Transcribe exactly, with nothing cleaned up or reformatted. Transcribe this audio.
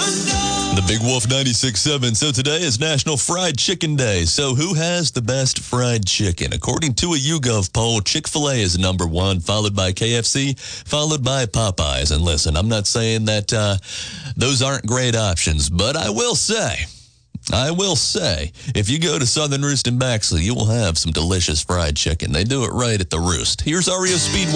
The Big Wolf ninety-six point seven. So today is National Fried Chicken Day. So who has the best fried chicken? According to a YouGov poll, Chick-fil-A is number one, followed by K F C, followed by Popeyes. And listen, I'm not saying that uh, those aren't great options, but I will say, I will say, if you go to Southern Roost in Baxley, you will have some delicious fried chicken. They do it right at the Roost. Here's R E O Speedway.